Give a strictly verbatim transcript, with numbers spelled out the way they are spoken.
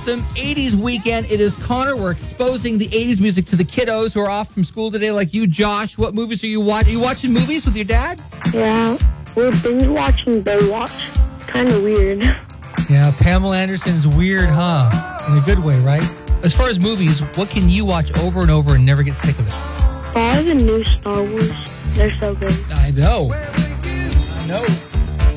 awesome eighties weekend. It is Connor. We're exposing the eighties music to the kiddos who are off from school today, like you, Josh. What movies are you watching? Are you watching movies with your dad? Yeah, we're binge watching Baywatch. Kind of weird. Yeah, Pamela Anderson's weird, huh? In a good way, right? As far as movies, what can you watch over and over and never get sick of it? Probably the new Star Wars. They're so good. I know. I know.